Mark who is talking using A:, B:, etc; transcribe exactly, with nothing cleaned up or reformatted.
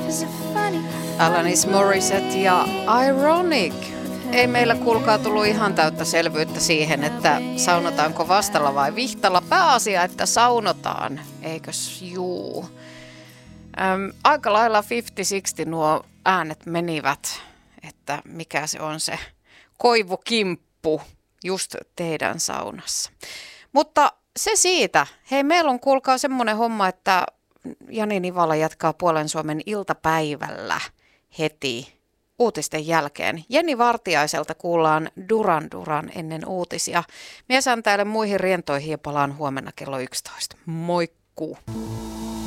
A: Alanis Morissette ja Ironic. Ei meillä kuulkaa tullut ihan täyttä selvyyttä siihen, että saunotaanko vastalla vai vihtalla. Pääasia, että saunotaan, eikös juu. Äm, aika lailla viisikymmentä kuusikymmentä nuo äänet menivät, että mikä se on se koivukimppu just teidän saunassa. Mutta se siitä. Hei, meillä on kuulkaa semmoinen homma, että Jani Nivala jatkaa Puolen Suomen iltapäivällä heti uutisten jälkeen. Jenni Vartiaiselta kuullaan Duran Duran ennen uutisia. Mies antaa muihin rientoihin ja palaan huomenna kello yksitoista. Moikkuu!